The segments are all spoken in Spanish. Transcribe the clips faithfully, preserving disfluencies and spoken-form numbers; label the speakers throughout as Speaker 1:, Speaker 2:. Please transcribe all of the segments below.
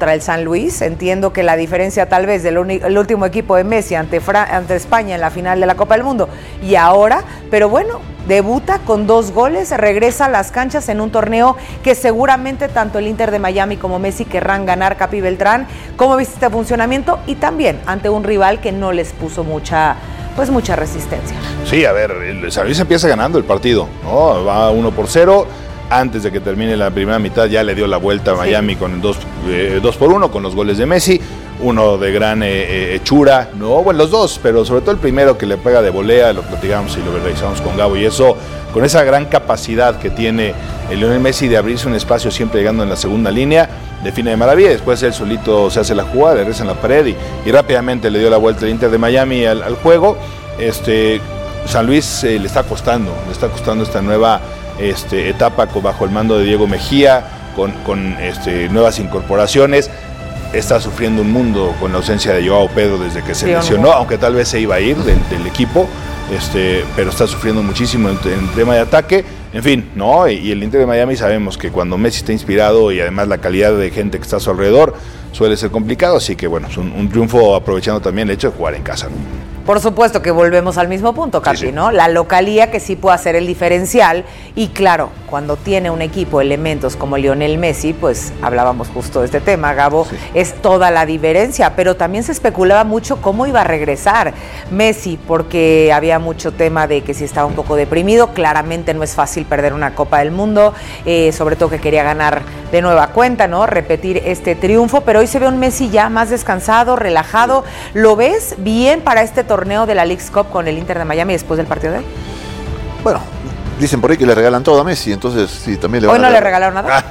Speaker 1: contra el San Luis. Entiendo que la diferencia tal vez del uni- el último equipo de Messi ante, Fra- ante España en la final de la Copa del Mundo y ahora, pero bueno, debuta con dos goles, regresa a las canchas en un torneo que seguramente tanto el Inter de Miami como Messi querrán ganar. Capi Beltrán, ¿cómo viste este funcionamiento? Y también ante un rival que no les puso mucha, pues mucha resistencia.
Speaker 2: Sí, a ver, el San Luis empieza ganando el partido, ¿no? Va uno por cero. Antes de que termine la primera mitad ya le dio la vuelta a Miami sí. con el dos, eh, dos por uno con los goles de Messi, uno de gran eh, eh, hechura, no, bueno, los dos, pero sobre todo el primero que le pega de volea, lo platicamos y lo revisamos con Gabo, y eso, con esa gran capacidad que tiene el Lionel Messi de abrirse un espacio siempre llegando en la segunda línea, define de maravilla. Después él solito se hace la jugada, le regresa en la pared y, y rápidamente le dio la vuelta el Inter de Miami al, al juego. Este, San Luis eh, le está costando, le está costando esta nueva Este, etapa bajo el mando de Diego Mejía, con, con este, nuevas incorporaciones. Está sufriendo un mundo con la ausencia de Joao Pedro desde que se sí, lesionó, no. aunque tal vez se iba a ir del, del equipo, este, pero está sufriendo muchísimo en, en tema de ataque. En fin, ¿no? Y, y el Inter de Miami sabemos que cuando Messi está inspirado y además la calidad de gente que está a su alrededor suele ser complicado, así que bueno, es un, un triunfo aprovechando también el hecho de jugar en casa, ¿no?
Speaker 1: Por supuesto que volvemos al mismo punto, Capi, sí, sí. ¿no? La localía que sí puede hacer el diferencial y claro, cuando tiene un equipo elementos como Lionel Messi, pues hablábamos justo de este tema, Gabo, sí. es toda la diferencia, pero también se especulaba mucho cómo iba a regresar Messi, porque había mucho tema de que si estaba un poco deprimido, claramente no es fácil perder una Copa del Mundo, eh, sobre todo que quería ganar de nueva cuenta, ¿no? Repetir este triunfo, pero hoy se ve un Messi ya más descansado, relajado. ¿Lo ves bien para este torneo? torneo de la Leagues Cup con el Inter de Miami después del partido de hoy?
Speaker 3: Bueno, dicen por ahí que le regalan todo a Messi, entonces sí, también le van
Speaker 1: ¿Hoy no
Speaker 3: a
Speaker 1: le regalaron nada?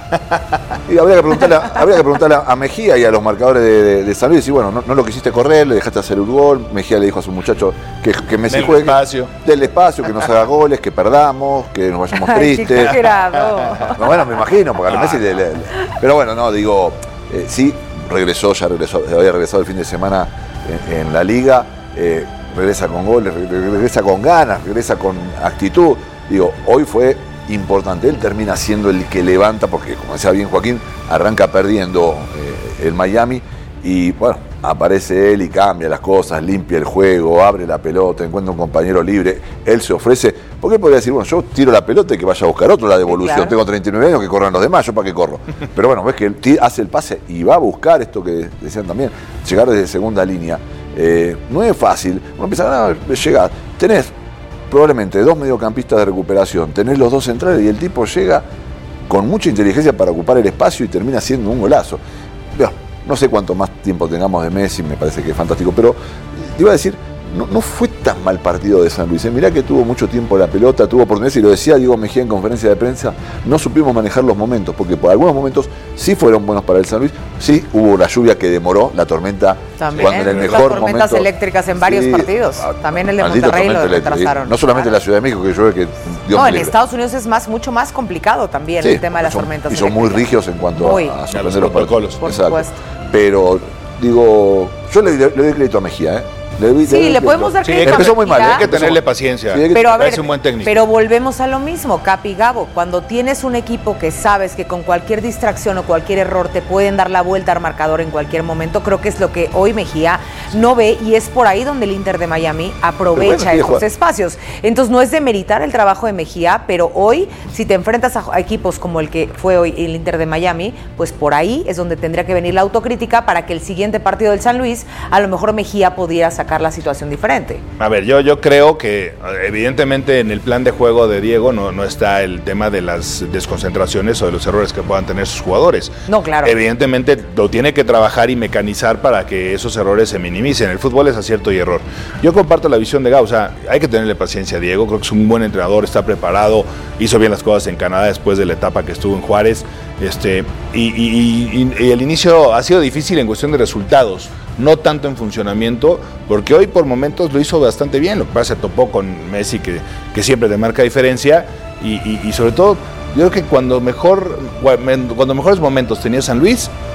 Speaker 3: Y habría que preguntarle, habría que preguntarle a Mejía y a los marcadores de, de, de San Luis, y bueno, no, no lo quisiste correr, le dejaste hacer un gol. Mejía le dijo a su muchacho que, que Messi
Speaker 2: del
Speaker 3: juegue,
Speaker 2: espacio.
Speaker 3: del espacio, que nos haga goles, que perdamos, que nos vayamos tristes.
Speaker 1: Ay,
Speaker 3: no, bueno, me imagino, porque a Messi le, le, le, pero bueno, no, digo, eh, sí, regresó, ya regresó, había regresado el fin de semana en, en la liga, eh, regresa con goles, regresa con ganas, regresa con actitud. Digo, hoy fue importante, él termina siendo el que levanta, porque como decía bien Joaquín, arranca perdiendo eh, el Miami y bueno, aparece él y cambia las cosas, limpia el juego, abre la pelota, encuentra un compañero libre, él se ofrece, porque él podría decir, bueno, yo tiro la pelota y que vaya a buscar otro la devolución, claro. Tengo treinta y nueve años, que corran los demás, yo para qué corro. Pero bueno, ves que él hace el pase y va a buscar esto que decían también, llegar desde segunda línea. Eh, no es fácil, uno empieza a llegar, tenés probablemente dos mediocampistas de recuperación, tenés los dos centrales y el tipo llega con mucha inteligencia para ocupar el espacio y termina siendo un golazo. Bueno, no sé cuánto más tiempo tengamos de Messi, me parece que es fantástico, pero te iba a decir, no, no fue tan mal partido de San Luis. ¿eh? Mirá que tuvo mucho tiempo la pelota, tuvo oportunidades, y lo decía Diego Mejía en conferencia de prensa, no supimos manejar los momentos, porque por algunos momentos sí fueron buenos para el San Luis, sí hubo la lluvia que demoró, la tormenta,
Speaker 1: también,
Speaker 3: cuando en el mejor
Speaker 1: las tormentas
Speaker 3: momento,
Speaker 1: eléctricas en varios
Speaker 3: sí,
Speaker 1: partidos, también el de Monterrey lo retrasaron.
Speaker 3: No solamente en la Ciudad de México, que llueve que Dios
Speaker 1: No, en
Speaker 3: libre.
Speaker 1: Estados Unidos es más, mucho más complicado también, sí, el tema de las
Speaker 3: son,
Speaker 1: tormentas
Speaker 3: y son
Speaker 1: eléctricas.
Speaker 3: muy rígidos en cuanto
Speaker 1: muy.
Speaker 3: a, a
Speaker 2: suspender los protocolos.
Speaker 1: Por
Speaker 3: Exacto.
Speaker 1: supuesto.
Speaker 3: Pero, digo, yo le, le doy crédito a Mejía, ¿eh? Le doy,
Speaker 1: sí,
Speaker 3: le,
Speaker 1: le podemos dar crédito.
Speaker 2: Sí,
Speaker 3: empezó muy mal, ¿eh?
Speaker 2: Hay que tenerle paciencia.
Speaker 3: Sí,
Speaker 1: pero a ver,
Speaker 2: es un buen técnico.
Speaker 1: Pero volvemos a lo mismo, Capi, Gabo. Cuando tienes un equipo que sabes que con cualquier distracción o cualquier error te pueden dar la vuelta al marcador en cualquier momento, creo que es lo que hoy Mejía no ve y es por ahí donde el Inter de Miami aprovecha bueno, esos espacios. Entonces no es demeritar el trabajo de Mejía, pero hoy si te enfrentas a equipos como el que fue hoy el Inter de Miami, pues por ahí es donde tendría que venir la autocrítica para que el siguiente partido del San Luis a lo mejor Mejía pudiera sacar la situación diferente.
Speaker 2: A ver, yo, yo creo que evidentemente en el plan de juego de Diego no, no está el tema de las desconcentraciones o de los errores que puedan tener sus jugadores.
Speaker 1: No, claro.
Speaker 2: Evidentemente lo tiene que trabajar y mecanizar para que esos errores se minimicen. El fútbol es acierto y error. Yo comparto la visión de Gao, o sea, hay que tenerle paciencia a Diego, creo que es un buen entrenador, está preparado, hizo bien las cosas en Canadá después de la etapa que estuvo en Juárez, este, y, y, y, y el inicio ha sido difícil en cuestión de resultados, no tanto en funcionamiento, porque hoy por momentos lo hizo bastante bien. Lo que pasa, se topó con Messi, que, que siempre te marca diferencia, y, y, y sobre todo, yo creo que cuando mejor cuando mejores momentos tenía San Luis,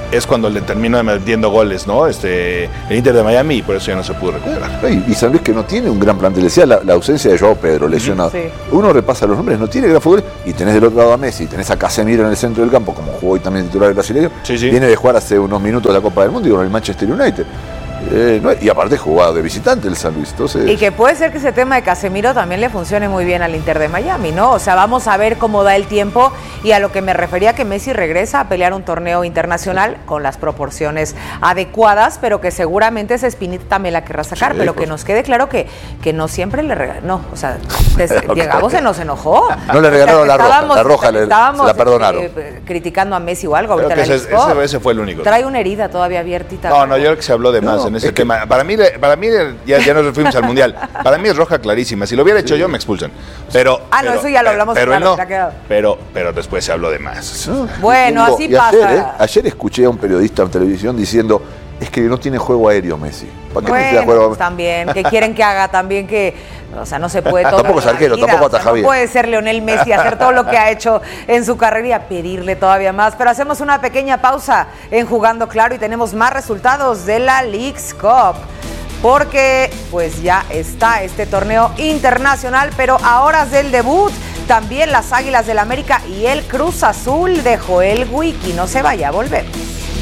Speaker 2: es cuando le termina metiendo goles, ¿no? Este, el Inter de Miami, y por eso ya no se pudo recuperar.
Speaker 3: Y, y San Luis, que no tiene un gran plantel, decía la, la ausencia de Joao Pedro, lesionado. Sí. Uno repasa los nombres, no tiene gran fútbol, y tenés del otro lado a Messi, tenés a Casemiro en el centro del campo, como jugó hoy también titular brasileño, sí, sí. Viene de jugar hace unos minutos la Copa del Mundo y con el Manchester United. Eh, no, y aparte jugaba de visitante el San Luis. Entonces...
Speaker 1: Y que puede ser que ese tema de Casemiro también le funcione muy bien al Inter de Miami, ¿no? O sea, vamos a ver cómo da el tiempo, y a lo que me refería, que Messi regresa a pelear un torneo internacional con las proporciones adecuadas, pero que seguramente esa espinita también la querrá sacar, sí, pero pues... que nos quede claro que, que no siempre le regaló. No, o sea, llegamos se nos enojó.
Speaker 3: No le regalaron o sea, la roja, la roja le,
Speaker 1: estábamos,
Speaker 3: se la perdonaron.
Speaker 1: Eh, criticando a Messi o algo. Ahorita
Speaker 2: que ese, ese, ese fue el único.
Speaker 1: Trae una herida todavía abiertita.
Speaker 2: No, no, yo creo que se habló de más. No. En ese tema, que... para mí, para mí ya, ya nos fuimos al mundial. Para mí es roja clarísima. Si lo hubiera hecho sí. yo, me expulsan. Pero,
Speaker 1: ah, no,
Speaker 2: pero,
Speaker 1: eso ya lo hablamos.
Speaker 2: Pero, claro, no, pero, pero después se habló de más.
Speaker 3: No,
Speaker 1: bueno, digo, así pasa.
Speaker 3: Ayer, eh, ayer escuché a un periodista en televisión diciendo: es que no tiene juego aéreo Messi.
Speaker 1: ¿Para qué bueno, juego? Pues también, que quieren que haga también que, o sea, no se puede todo.
Speaker 3: Tampoco es arquero, tampoco ataja
Speaker 1: o sea,
Speaker 3: bien.
Speaker 1: No puede ser Lionel Messi, hacer todo lo que ha hecho en su carrera y a pedirle todavía más. Pero hacemos una pequeña pausa en Jugando Claro y tenemos más resultados de la Leagues Cup. Porque pues ya está este torneo internacional, pero a horas del debut también las Águilas del América y el Cruz Azul de Joel Wiki. No se vaya, volvemos.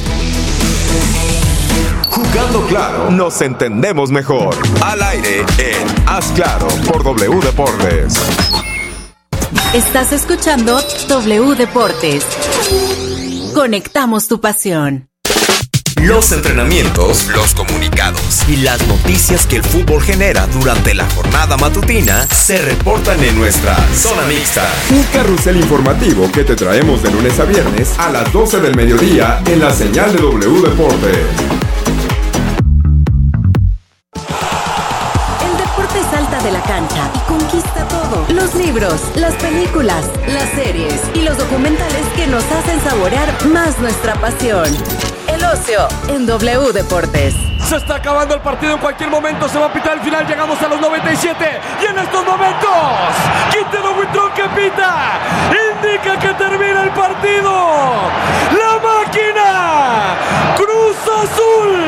Speaker 4: Jugando Claro, nos entendemos mejor. Al aire en Haz Claro por W Deportes.
Speaker 5: Estás escuchando W Deportes. Conectamos tu pasión.
Speaker 4: Los entrenamientos, los comunicados y las noticias que el fútbol genera durante la jornada matutina se reportan en nuestra Zona Mixta. Un carrusel informativo que te traemos de lunes a viernes a las doce del mediodía en la señal de W Deportes.
Speaker 5: El deporte salta de la cancha y conquista todo. Los libros, las películas, las series y los documentales que nos hacen saborear más nuestra pasión. El ocio en W Deportes.
Speaker 6: Se está acabando el partido, en cualquier momento se va a pitar el final. Llegamos a los noventa y siete y en estos momentos Quintero Buitrón, que pita, indica que termina el partido. La máquina Cruz Azul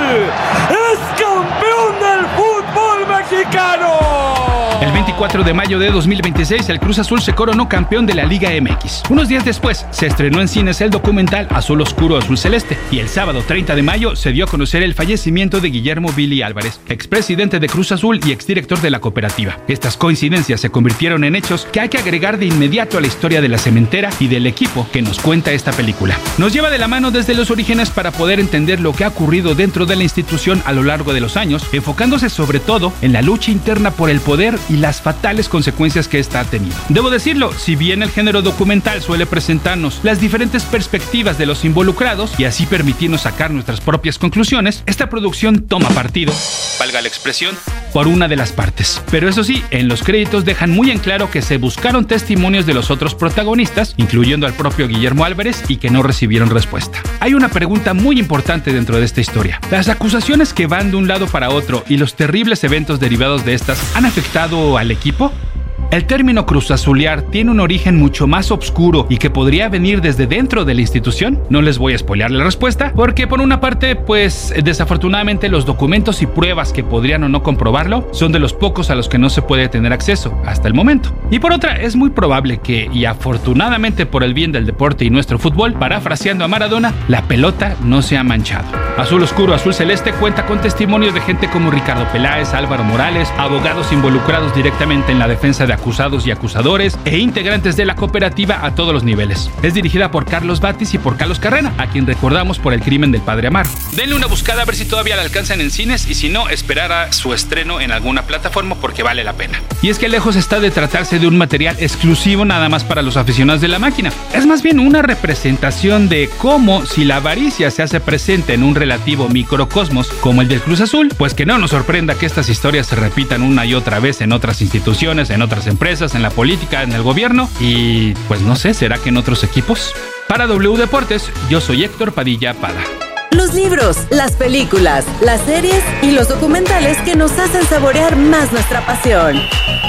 Speaker 6: es campeón del fútbol mexicano.
Speaker 7: El veinticuatro de mayo de dos mil veintiséis, el Cruz Azul se coronó campeón de la Liga M X. Unos días después, se estrenó en cines el documental Azul Oscuro, Azul Celeste. Y el sábado treinta de mayo se dio a conocer el fallecimiento de Guillermo Billy Álvarez, expresidente de Cruz Azul y exdirector de la cooperativa. Estas coincidencias se convirtieron en hechos que hay que agregar de inmediato a la historia de la cementera y del equipo que nos cuenta esta película. Nos lleva de la mano desde los orígenes para poder entender lo que ha ocurrido dentro de la institución a lo largo de los años, enfocándose sobre todo en la lucha interna por el poder y las fatales consecuencias que esta ha tenido. Debo decirlo, si bien el género documental suele presentarnos las diferentes perspectivas de los involucrados y así permitirnos sacar nuestras propias conclusiones, esta producción toma partido, valga la expresión, por una de las partes. Pero eso sí, en los créditos dejan muy en claro que se buscaron testimonios de los otros protagonistas, incluyendo al propio Guillermo Álvarez, y que no recibieron respuesta. Hay una pregunta muy importante dentro de esta historia. ¿Las acusaciones que van de un lado para otro y los terribles eventos derivados de estas han afectado al equipo? El término cruzazulear tiene un origen mucho más oscuro y que podría venir desde dentro de la institución. No les voy a spoilear la respuesta, porque por una parte, pues desafortunadamente los documentos y pruebas que podrían o no comprobarlo son de los pocos a los que no se puede tener acceso hasta el momento. Y por otra, es muy probable que, y afortunadamente por el bien del deporte y nuestro fútbol, parafraseando a Maradona, la pelota no se ha manchado. Azul Oscuro, Azul Celeste cuenta con testimonios de gente como Ricardo Peláez, Álvaro Morales, abogados involucrados directamente en la defensa de acusados y acusadores e integrantes de la cooperativa a todos los niveles. Es dirigida por Carlos Batis y por Carlos Carrera, a quien recordamos por El crimen del padre Amaro. Denle una buscada a ver si todavía la alcanzan en cines y si no, esperar a su estreno en alguna plataforma porque vale la pena. Y es que lejos está de tratarse de un material exclusivo nada más para los aficionados de la máquina. Es más bien una representación de cómo, si la avaricia se hace presente en un relativo microcosmos como el del Cruz Azul, pues que no nos sorprenda que estas historias se repitan una y otra vez en otras instituciones, en otras empresas, en la política, en el gobierno y pues no sé, ¿será que en otros equipos? Para W Deportes, yo soy Héctor Padilla Pada.
Speaker 5: Los libros, las películas, las series y los documentales que nos hacen saborear más nuestra pasión.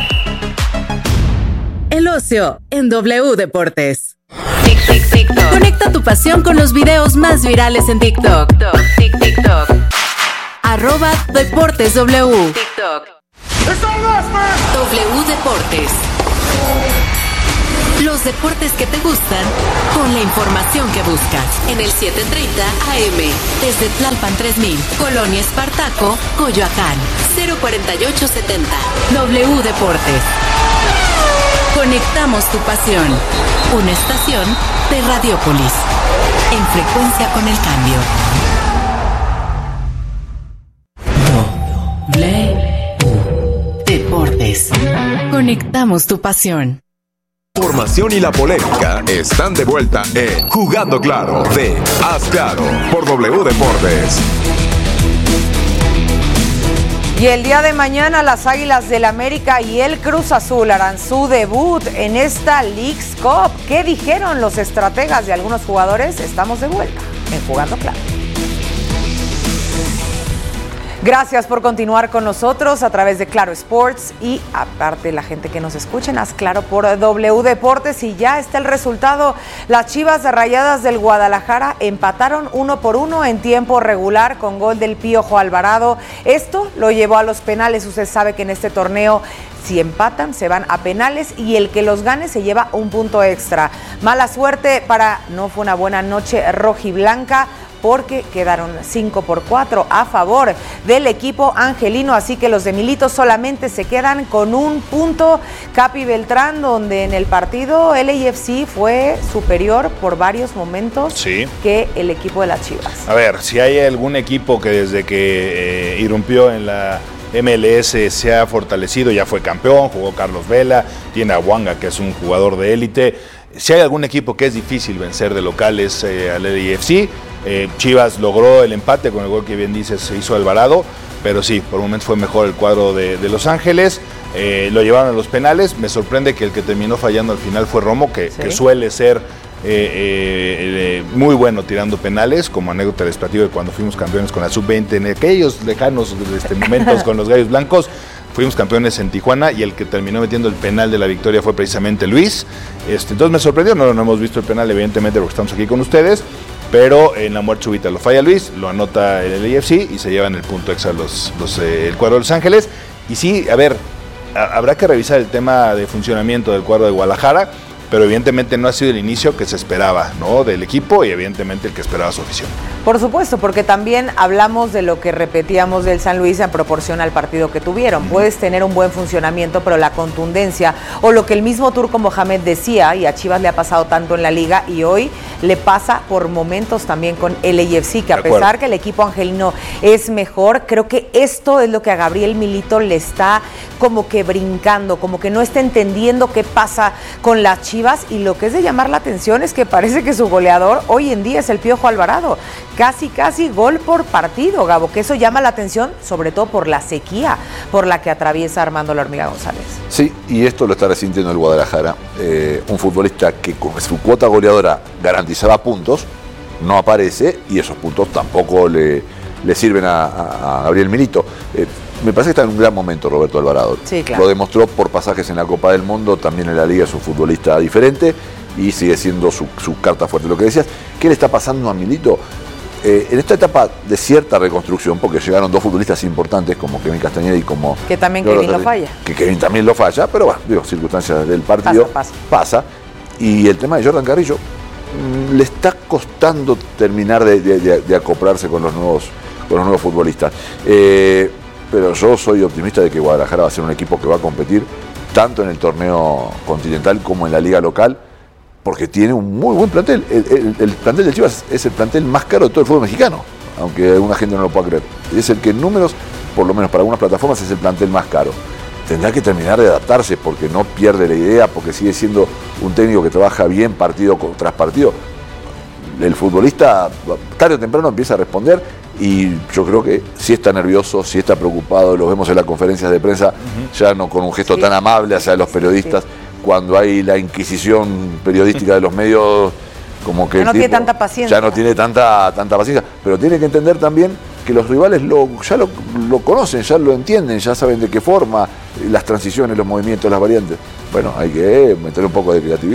Speaker 5: El ocio en W Deportes. Tic, tic, tic, Conecta Conecta tu pasión con los videos más virales en TikTok. TikTok, TikTok. Arroba Deportes W. TikTok. W Deportes. Los deportes que te gustan con la información que buscas. En el siete treinta A M. Desde Tlalpan tres mil. Colonia Espartaco, Coyoacán. cero cuarenta y ocho setenta. W Deportes. Conectamos tu pasión. Una estación de Radiopolis. En frecuencia con el cambio. W Deportes. Conectamos tu pasión.
Speaker 4: La información y la polémica están de vuelta en Jugando Claro de Haz Claro por W Deportes.
Speaker 1: Y el día de mañana las Águilas del América y el Cruz Azul harán su debut en esta Leagues Cup. ¿Qué dijeron los estrategas de algunos jugadores? Estamos de vuelta en Jugando Claro. Gracias por continuar con nosotros a través de Claro Sports y aparte la gente que nos escuchen, haz Claro por W Deportes y ya está el resultado. Las Chivas Rayadas del Guadalajara empataron uno por uno en tiempo regular con gol del Piojo Alvarado. Esto lo llevó a los penales. Usted sabe que en este torneo si empatan se van a penales y el que los gane se lleva un punto extra. Mala suerte para, no fue una buena noche rojiblanca, porque quedaron cinco por cuatro a favor del equipo angelino, así que los de Milito solamente se quedan con un punto. Capi Beltrán, donde en el partido L A F C fue superior por varios momentos sí. que el equipo de las Chivas.
Speaker 2: A ver, si hay algún equipo que desde que eh, irrumpió en la M L S se ha fortalecido, ya fue campeón, jugó Carlos Vela, tiene a Wanga, que es un jugador de élite. Si hay algún equipo que es difícil vencer de locales eh, al L A F C, eh, Chivas logró el empate con el gol que bien dices se hizo Alvarado, pero sí, por momentos fue mejor el cuadro de, de Los Ángeles, eh, lo llevaron a los penales. Me sorprende que el que terminó fallando al final fue Romo, que, ¿sí? que suele ser eh, eh, eh, muy bueno tirando penales. Como anécdota les platico de cuando fuimos campeones con la sub veinte en aquellos lejanos este, momentos con los Gallos Blancos. Fuimos campeones en Tijuana y el que terminó metiendo el penal de la victoria fue precisamente Luis. Este, entonces me sorprendió, no, no hemos visto el penal evidentemente porque estamos aquí con ustedes, pero en la muerte súbita lo falla Luis, lo anota el L A F C y se llevan el punto extra los, los, eh, el cuadro de Los Ángeles. Y sí, a ver, a, habrá que revisar el tema de funcionamiento del cuadro de Guadalajara, pero evidentemente no ha sido el inicio que se esperaba, ¿no? Del equipo y evidentemente el que esperaba su afición.
Speaker 1: Por supuesto, porque también hablamos de lo que repetíamos del San Luis en proporción al partido que tuvieron. Puedes tener un buen funcionamiento, pero la contundencia, o lo que el mismo Turco Mohamed decía, y a Chivas le ha pasado tanto en la liga, y hoy le pasa por momentos también con L A F C, que a pesar que el equipo angelino es mejor, creo que esto es lo que a Gabriel Milito le está como que brincando, como que no está entendiendo qué pasa con las Chivas, y lo que es de llamar la atención es que parece que su goleador hoy en día es el Piojo Alvarado. Casi, casi gol por partido, Gabo, que eso llama la atención, sobre todo por la sequía por la que atraviesa Armando La Hormiga González.
Speaker 3: Sí, y esto lo está resintiendo el Guadalajara. Eh, un futbolista que con su cuota goleadora garantizaba puntos, no aparece, y esos puntos tampoco le, le sirven a, a, a Gabriel Milito. Eh, me parece que está en un gran momento Roberto Alvarado.
Speaker 1: Sí, claro.
Speaker 3: Lo demostró por pasajes en la Copa del Mundo, también en la Liga es un futbolista diferente, y sigue siendo su, su carta fuerte. Lo que decías, ¿qué le está pasando a Milito? Eh, en esta etapa de cierta reconstrucción, porque llegaron dos futbolistas importantes como Kevin Castañeda y como...
Speaker 1: Que también Kevin lo, lo falla.
Speaker 3: Que Kevin también lo falla, pero bueno, digo, circunstancias del partido,
Speaker 1: pasa,
Speaker 3: pasa. pasa. Y el tema de Jordan Carrillo, mmm, le está costando terminar de, de, de, de acoplarse con los nuevos, con los nuevos futbolistas. Eh, pero yo soy optimista de que Guadalajara va a ser un equipo que va a competir tanto en el torneo continental como en la liga local, porque tiene un muy buen plantel. El, el, el plantel de Chivas es el plantel más caro de todo el fútbol mexicano, aunque alguna gente no lo pueda creer. Es el que en números, por lo menos para algunas plataformas, es el plantel más caro. Tendrá que terminar de adaptarse porque no pierde la idea, porque sigue siendo un técnico que trabaja bien partido tras partido. El futbolista tarde o temprano empieza a responder, y yo creo que si está nervioso, si está preocupado, lo vemos en las conferencias de prensa, uh-huh. ya no con un gesto sí. tan amable hacia los periodistas. Sí. Cuando hay la inquisición periodística de los medios, como que
Speaker 1: ya no
Speaker 3: el tipo,
Speaker 1: tiene tanta paciencia.
Speaker 3: Ya no tiene tanta, tanta paciencia, pero tiene que entender también que los rivales lo, ya lo, lo conocen, ya lo entienden, ya saben de qué forma, las transiciones, los movimientos, las variantes. Bueno, hay que meter un poco de creatividad.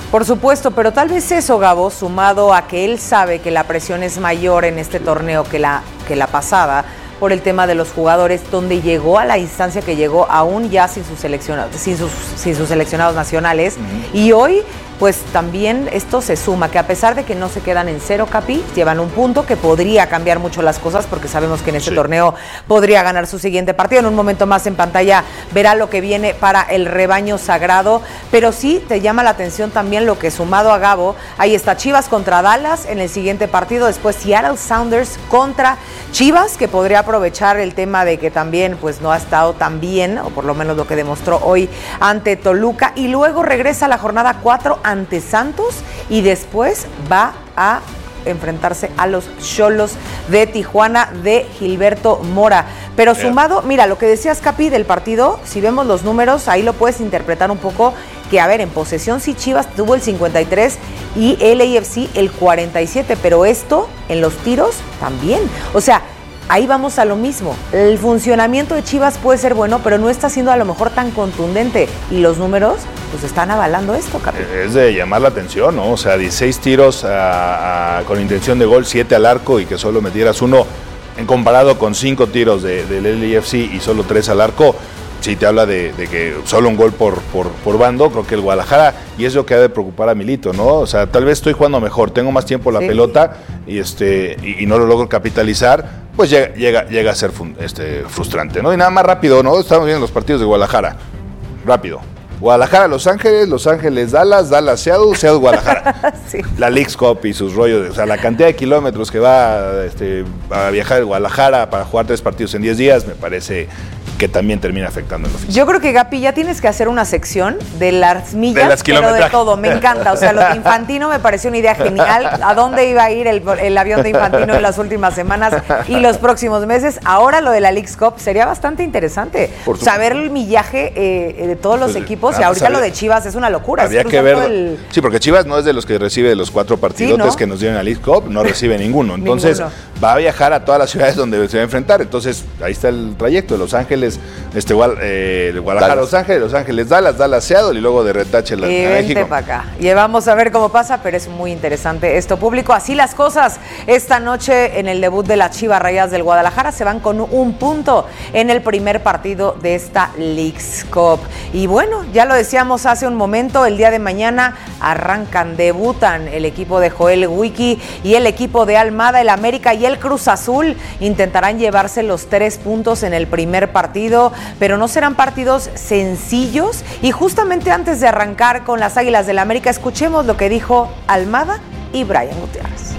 Speaker 1: Por supuesto, pero tal vez eso, Gabo, sumado a que él sabe que la presión es mayor en este torneo que la, que la pasada, por el tema de los jugadores, donde llegó a la instancia que llegó, aún ya sin sus seleccionados, sin sus, sin sus seleccionados nacionales, uh-huh. y hoy pues también esto se suma, que a pesar de que no se quedan en cero, Capi, llevan un punto que podría cambiar mucho las cosas, porque sabemos que en este sí. torneo podría ganar su siguiente partido. En un momento más en pantalla verá lo que viene para el rebaño sagrado, pero sí te llama la atención también lo que, sumado a Gabo, ahí está Chivas contra Dallas en el siguiente partido, después Seattle Sounders contra Chivas, que podría aprovechar el tema de que también pues no ha estado tan bien, o por lo menos lo que demostró hoy ante Toluca, y luego regresa a la jornada cuatro ante Santos y después va a enfrentarse a los Xolos de Tijuana de Gilberto Mora. Pero sumado, mira, lo que decías, Capi, del partido, si vemos los números, ahí lo puedes interpretar un poco, que a ver, en posesión sí Chivas tuvo el cincuenta y tres y L A F C el cuarenta y siete, pero esto en los tiros también. O sea, ahí vamos a lo mismo. El funcionamiento de Chivas puede ser bueno, pero no está siendo a lo mejor tan contundente. Y los números, pues están avalando esto, Capi.
Speaker 2: Es de llamar la atención, ¿no? O sea, dieciséis tiros a, a, con intención de gol, siete al arco, y que solo metieras uno, en comparado con cinco tiros de, del L A F C y solo tres al arco. Sí, te habla de, de que solo un gol por, por, por bando. Creo que el Guadalajara, y es lo que ha de preocupar a Milito, ¿no? O sea, tal vez estoy jugando mejor, tengo más tiempo la sí. pelota y, este, y, y no lo logro capitalizar, pues llega, llega, llega a ser fun, este, frustrante, ¿no? Y nada más rápido, ¿no? Estamos viendo los partidos de Guadalajara. Rápido. Guadalajara, Los Ángeles, Los Ángeles, Dallas, Dallas, Seattle, Seattle, Guadalajara. Sí. La Leagues Cup y sus rollos, o sea, la cantidad de kilómetros que va este, a viajar de Guadalajara para jugar tres partidos en diez días, me parece que también termina afectando en lo físico.
Speaker 1: Yo creo que, Gapi, ya tienes que hacer una sección de las millas,
Speaker 2: de las
Speaker 1: pero de todo, me encanta. O sea, lo de Infantino me pareció una idea genial. ¿A dónde iba a ir el, el avión de Infantino en las últimas semanas y los próximos meses? Ahora lo de la Leagues Cup sería bastante interesante. Saber el millaje eh, de todos los pues, equipos, y ahorita había, lo de Chivas es una locura.
Speaker 2: Había que ver. El... Sí, porque Chivas no es de los que recibe los cuatro partidotes sí, ¿no? que nos dieron a Leagues Cup, no recibe ninguno. Entonces, ninguno. Va a viajar a todas las ciudades donde se va a enfrentar. Entonces, ahí está el trayecto de Los Ángeles, este eh, Guadalajara, Dallas. Los Ángeles, Los Ángeles, Dallas, Dallas, Seattle, y luego de retache la,
Speaker 1: y
Speaker 2: a México.
Speaker 1: Para acá. Y vamos a ver cómo pasa, pero es muy interesante esto público. Así las cosas. Esta noche en el debut de las Chivas Rayadas del Guadalajara se van con un punto en el primer partido de esta Leagues Cup. Y bueno, ya lo decíamos hace un momento, el día de mañana arrancan, debutan el equipo de Joel Wiki y el equipo de Almada. El América y el Cruz Azul intentarán llevarse los tres puntos en el primer partido, pero no serán partidos sencillos. Y justamente antes de arrancar con las Águilas del América, escuchemos lo que dijo Almada y Brian Gutiérrez.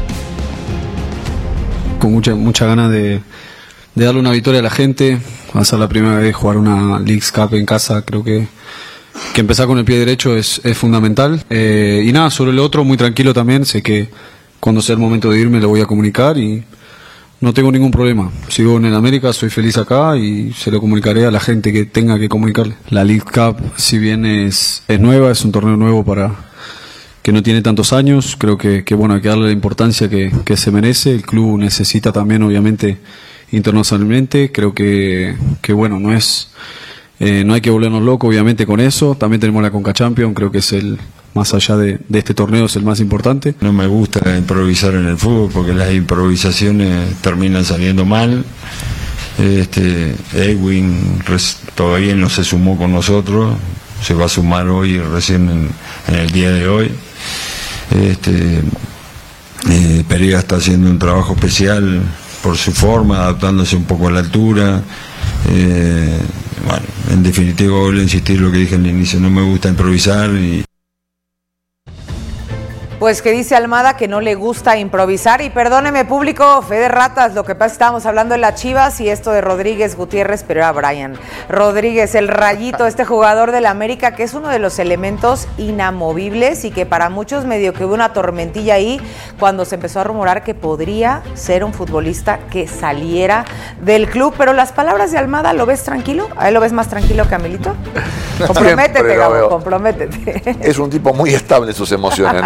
Speaker 8: Con mucha, mucha ganas de, de darle una victoria a la gente. Va a ser la primera vez jugar una Leagues Cup en casa. Creo que, que empezar con el pie derecho es, es fundamental. Eh, y nada, sobre lo otro, muy tranquilo también. Sé que cuando sea el momento de irme lo voy a comunicar y no tengo ningún problema. Sigo en el América, soy feliz acá y se lo comunicaré a la gente que tenga que comunicarle. La League Cup, si bien es, es nueva, es un torneo nuevo para que no tiene tantos años, creo que, que bueno, hay que darle la importancia que, que se merece. El club necesita también, obviamente, internacionalmente. Creo que, que bueno, no es eh, no hay que volvernos locos, obviamente, con eso. También tenemos la Conca Champions, creo que es el más allá de, de este torneo es el más importante.
Speaker 9: No me gusta improvisar en el fútbol porque las improvisaciones terminan saliendo mal. Este, Edwin res, todavía no se sumó con nosotros, se va a sumar hoy, recién en, en el día de hoy. Este, eh, Pereira está haciendo un trabajo especial por su forma, adaptándose un poco a la altura. Eh, bueno, en definitiva, voy a insistir en lo que dije al inicio, no me gusta improvisar y
Speaker 1: Pues que dice Almada que no le gusta improvisar. Y perdóneme, público, fe de ratas, lo que pasa es que estábamos hablando de las Chivas y esto de Rodríguez Gutiérrez, pero era Brian Rodríguez, el Rayito, este jugador del América, que es uno de los elementos inamovibles y que para muchos medio que hubo una tormentilla ahí cuando se empezó a rumorar que podría ser un futbolista que saliera del club. Pero las palabras de Almada, ¿lo ves tranquilo? ¿A él lo ves más tranquilo que a Milito? Comprométete, Gabo, comprométete.
Speaker 3: Es un tipo muy estable en sus emociones, no lo vas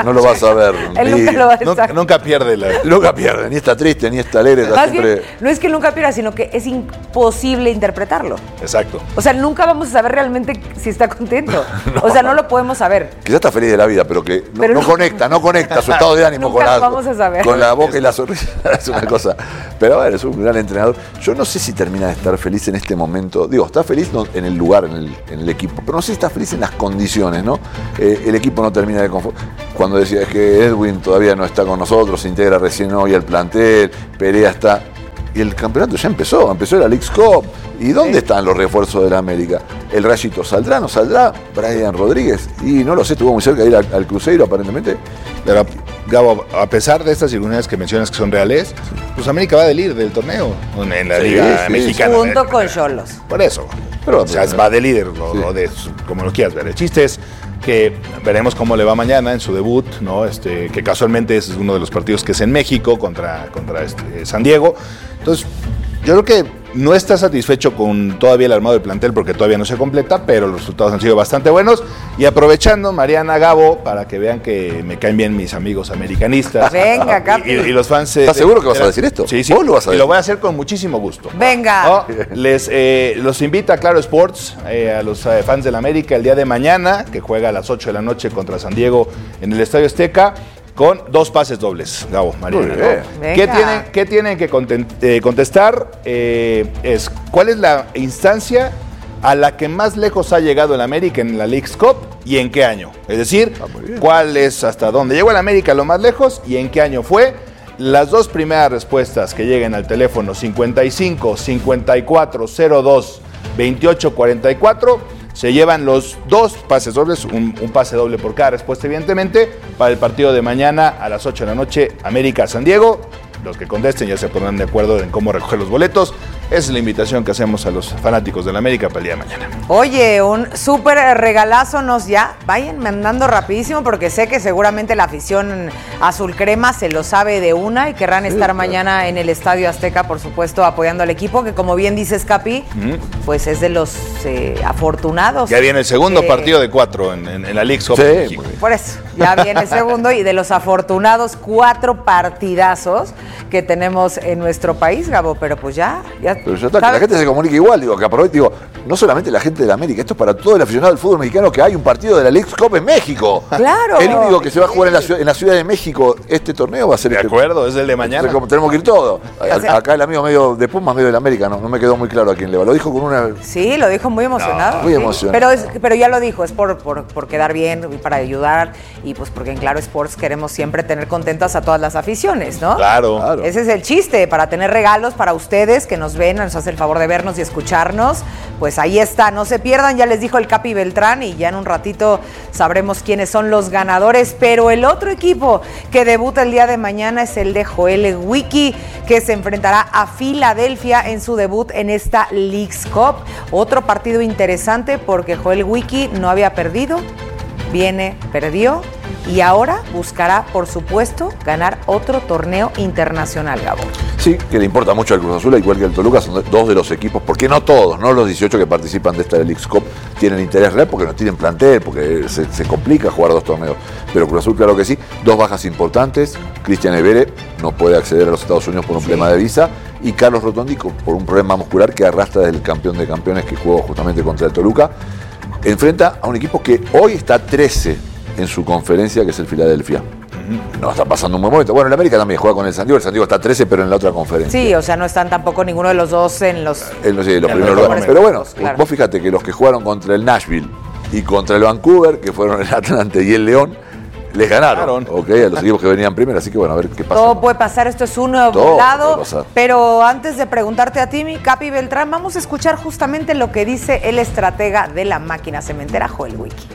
Speaker 3: vas a ver.
Speaker 1: Él
Speaker 3: ni,
Speaker 1: nunca lo va a
Speaker 2: Nunca,
Speaker 1: estar.
Speaker 2: nunca pierde la...
Speaker 3: Nunca pierde, ni está triste, ni está alegre, está
Speaker 1: Más
Speaker 3: siempre...
Speaker 1: bien, no es que nunca pierda, sino que es imposible interpretarlo.
Speaker 2: Exacto.
Speaker 1: O sea, nunca vamos a saber realmente si está contento. O sea, no lo podemos saber.
Speaker 3: Quizás está feliz de la vida, pero que no,
Speaker 1: Pero
Speaker 3: no
Speaker 1: no-
Speaker 3: conecta, no conecta su estado de ánimo
Speaker 1: Nunca
Speaker 3: con
Speaker 1: lo
Speaker 3: la,
Speaker 1: vamos a saber.
Speaker 3: con la boca y la sonrisa. Es una cosa. Pero bueno, es un gran entrenador. Yo no sé si termina de estar feliz en este momento. Digo, está feliz no, en el lugar, en el, en el equipo, pero no sé si está feliz en las condiciones, ¿no? Eh, el equipo no termina de confort. Cuando decía es que Edwin todavía no está con nosotros, se integra recién hoy al plantel, Perea está. Y el campeonato ya empezó, empezó la Leagues Cup. ¿Y dónde
Speaker 1: Sí.
Speaker 3: están los refuerzos de la América? ¿El Rayito saldrá, no saldrá? Brian Rodríguez. Y no lo sé, estuvo muy cerca de ir al, al Cruzeiro aparentemente.
Speaker 2: Pero, Gabo, a pesar de estas circunstancias que mencionas que son reales, pues América va de líder del torneo en la
Speaker 3: Sí,
Speaker 2: Liga
Speaker 3: sí,
Speaker 2: Mexicana.
Speaker 1: Junto con Cholos.
Speaker 2: Por eso.
Speaker 3: Pero,
Speaker 2: o sea, va de líder, o,
Speaker 3: Sí.
Speaker 2: o de, como lo quieras ver. El chiste es que veremos cómo le va mañana en su debut, ¿no? Este, que casualmente es uno de los partidos que es en México contra, contra este, San Diego. Entonces, yo creo que no está satisfecho con todavía el armado del plantel porque todavía no se completa, pero los resultados han sido bastante buenos. Y aprovechando, Mariana, Gabo, para que vean que me caen bien mis amigos americanistas.
Speaker 1: Venga, Capi.
Speaker 2: Y, y los fans.
Speaker 3: ¿Estás
Speaker 2: de-
Speaker 3: seguro que vas
Speaker 2: de-
Speaker 3: a decir esto?
Speaker 2: Sí, sí.
Speaker 3: ¿Vos lo vas a
Speaker 2: Y
Speaker 3: decir?
Speaker 2: lo voy a hacer con muchísimo gusto.
Speaker 1: Venga.
Speaker 2: ¿No? Les, eh, los invita a Claro Sports, eh, a los eh, fans del América, el día de mañana, que juega a las ocho de la noche contra San Diego en el Estadio Azteca, con dos pases dobles, Gabo, Mariana.
Speaker 3: Muy
Speaker 2: ¿no?
Speaker 3: bien.
Speaker 1: Venga.
Speaker 2: ¿Qué tienen, qué tienen que conten- eh, contestar? Eh, es, ¿cuál es la instancia a la que más lejos ha llegado el América en la Leagues Cup y en qué año? Es decir,
Speaker 3: Ah, muy bien.
Speaker 2: ¿cuál es hasta dónde llegó el América lo más lejos y en qué año fue? Las dos primeras respuestas que lleguen al teléfono cincuenta y cinco, cincuenta y cuatro, cero dos, veintiocho, cuarenta y cuatro se llevan los dos pases dobles, un, un pase doble por cada respuesta, evidentemente, para el partido de mañana a las ocho de la noche, América-San Diego. Los que contesten ya se pondrán de acuerdo en cómo recoger los boletos. Esa es la invitación que hacemos a los fanáticos del América para el día de mañana.
Speaker 1: Oye, un súper regalazo nos ya. Vayan mandando rapidísimo porque sé que seguramente la afición azul crema se lo sabe de una y querrán estar
Speaker 3: claro.
Speaker 1: mañana en el Estadio Azteca, por supuesto, apoyando al equipo, que como bien dices, Capi, pues es de los eh, afortunados.
Speaker 2: Ya viene el segundo
Speaker 1: Eh,
Speaker 2: partido de cuatro en, en- en la Leagues Cup
Speaker 3: Sí,
Speaker 2: de México.
Speaker 3: muy bien.
Speaker 1: Por eso, ya viene el segundo y de los afortunados cuatro partidazos que tenemos en nuestro país, Gabo, pero pues ya, ya.
Speaker 3: Pero ya está, que
Speaker 1: ¿sabes?
Speaker 3: la gente se comunica igual, digo, que aproveche, digo, no solamente la gente de la América, esto es para todo el aficionado del fútbol mexicano que hay un partido de la Leagues Cup en México.
Speaker 1: Claro.
Speaker 3: El único que se va a jugar en la, ciudad, en la Ciudad de México este torneo va a ser
Speaker 2: De
Speaker 3: este.
Speaker 2: acuerdo, es el de mañana.
Speaker 3: Como tenemos que ir todos.
Speaker 1: O sea-
Speaker 3: Acá el amigo medio de Pumas, medio de la América, no, no me quedó muy claro a quién le va. Lo dijo con una.
Speaker 1: Sí, lo dijo muy emocionado.
Speaker 3: No, muy
Speaker 1: sí.
Speaker 3: emocionado.
Speaker 1: Pero, es- pero ya lo dijo, es por, por, por quedar bien y para ayudar y pues porque en Claro Sports queremos siempre tener contentas a todas las aficiones, ¿no?
Speaker 2: Claro.
Speaker 3: Claro.
Speaker 1: Ese es el chiste, para tener regalos para ustedes que nos ven, nos hace el favor de vernos y escucharnos. Pues ahí está, no se pierdan, ya les dijo el Capi Beltrán y ya en un ratito sabremos quiénes son los ganadores. Pero el otro equipo que debuta el día de mañana es el de Joel Wiki, que se enfrentará a Filadelfia en su debut en esta Leagues Cup. Otro partido interesante porque Joel Wiki no había perdido, viene, perdió. Y ahora buscará, por supuesto, ganar otro torneo internacional, Gabo.
Speaker 3: Sí, que le importa mucho al Cruz Azul, igual que al Toluca, son dos de los equipos, porque no todos, no los dieciocho que participan de esta Leagues Cup tienen interés real, porque no tienen plantel, porque se, se complica jugar dos torneos. Pero Cruz Azul, claro que sí, dos bajas importantes, Cristian Evere no puede acceder a los Estados Unidos por un
Speaker 1: Sí.
Speaker 3: problema de visa, y Carlos Rotondico por un problema muscular que arrastra desde el campeón de campeones que jugó justamente contra el Toluca. Enfrenta a un equipo que hoy está trece en su conferencia, que es el Filadelfia. No está pasando un buen momento. Bueno, el América también juega con el San Diego. El San Diego está trece, pero en la otra conferencia.
Speaker 1: Sí, o sea, no están tampoco ninguno de los dos en los...
Speaker 3: Él no sé, los
Speaker 2: En
Speaker 3: primeros
Speaker 2: los
Speaker 3: lugares.
Speaker 2: mejores
Speaker 3: Pero bueno,
Speaker 1: momentos, claro.
Speaker 3: vos fíjate que los que jugaron contra el Nashville y contra el Vancouver, que fueron el Atlante y el León, les ganaron.
Speaker 2: Ganaron.
Speaker 3: Ok, a los equipos que venían primero. Así que bueno, a ver qué pasa.
Speaker 1: Todo puede pasar, esto es un
Speaker 3: Todo
Speaker 1: volado.
Speaker 3: puede pasar.
Speaker 1: Pero antes de preguntarte a ti, mi Capi Beltrán, vamos a escuchar justamente lo que dice el estratega de la máquina cementera, Joel Wiki.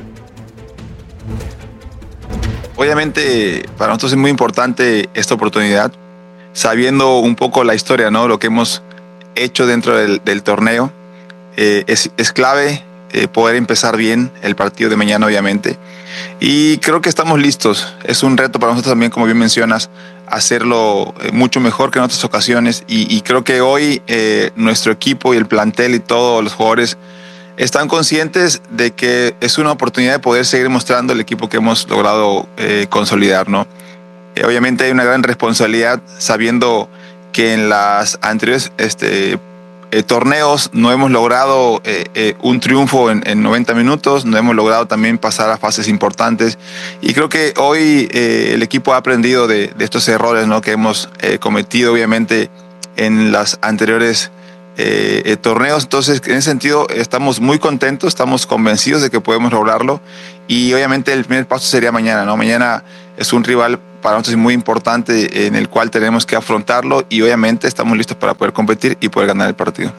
Speaker 10: Obviamente para nosotros es muy importante esta oportunidad, sabiendo un poco la historia, ¿no? Lo que hemos hecho dentro del, del torneo. Eh, es, es clave eh, poder empezar bien el partido de mañana, obviamente. Y creo que estamos listos. Es un reto para nosotros también, como bien mencionas, hacerlo eh, mucho mejor que en otras ocasiones. Y, y creo que hoy eh, nuestro equipo y el plantel y todos los jugadores están conscientes de que es una oportunidad de poder seguir mostrando el equipo que hemos logrado eh, consolidar, ¿no? Eh, obviamente hay una gran responsabilidad sabiendo que en las anteriores este, eh, torneos no hemos logrado eh, eh, un triunfo en, en noventa minutos, no hemos logrado también pasar a fases importantes, y creo que hoy eh, el equipo ha aprendido de, de estos errores, ¿no?, que hemos eh, cometido obviamente en las anteriores Eh, eh, torneos. Entonces, en ese sentido, estamos muy contentos, estamos convencidos de que podemos lograrlo, y obviamente el primer paso sería mañana, ¿no? Mañana es un rival para nosotros muy importante en el cual tenemos que afrontarlo, y obviamente estamos listos para poder competir y poder ganar el partido.